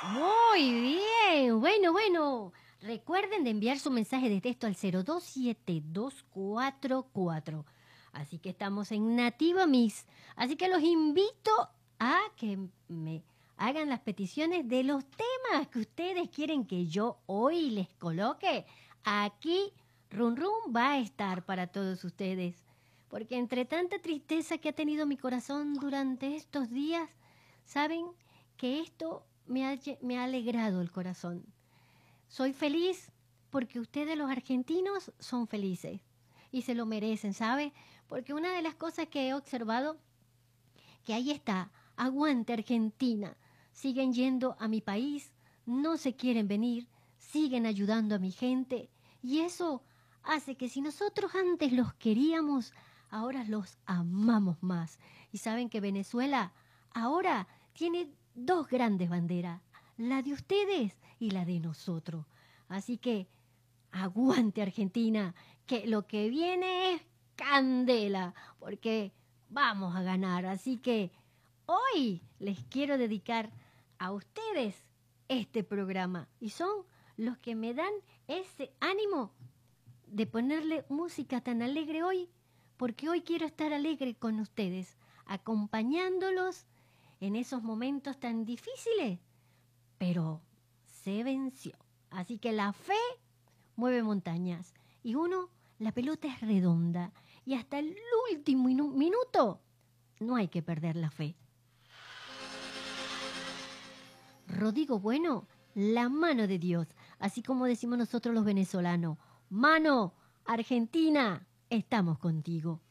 Muy bien, bueno. Recuerden de enviar su mensaje de texto al 027244. Así que estamos en Nativa Mix. Así que los invito a que me hagan las peticiones de los temas que ustedes quieren que yo hoy les coloque. Aquí Run Run va a estar para todos ustedes. Porque entre tanta tristeza que ha tenido mi corazón durante estos días, saben que esto me ha alegrado el corazón. Soy feliz porque ustedes los argentinos son felices y se lo merecen, ¿sabe? Porque una de las cosas que he observado, que ahí está, aguante Argentina, siguen yendo a mi país, no se quieren venir, siguen ayudando a mi gente y eso hace que si nosotros antes los queríamos, ahora los amamos más. Y saben que Venezuela ahora tiene dos grandes banderas, la de ustedes y la de nosotros. Así que aguante Argentina, que lo que viene es candela, porque vamos a ganar. Así que hoy les quiero dedicar a ustedes este programa y son los que me dan ese ánimo de ponerle música tan alegre hoy, porque hoy quiero estar alegre con ustedes, acompañándolos en esos momentos tan difíciles, pero se venció. Así que la fe mueve montañas y la pelota es redonda y hasta el último minuto no hay que perder la fe. Rodrigo Bueno, la mano de Dios, así como decimos nosotros los venezolanos, mano, Argentina, estamos contigo.